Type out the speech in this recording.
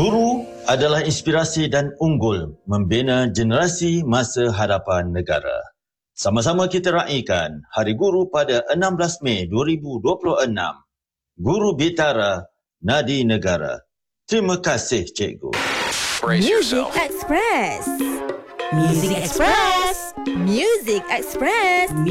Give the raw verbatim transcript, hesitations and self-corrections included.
Guru adalah inspirasi dan unggul membina generasi masa hadapan negara. Sama-sama kita raikan Hari Guru pada enam belas Mei dua ribu dua puluh enam. Guru Bitara, Nadi Negara. Terima kasih, Cikgu. Music Express. Music Express. Music Express.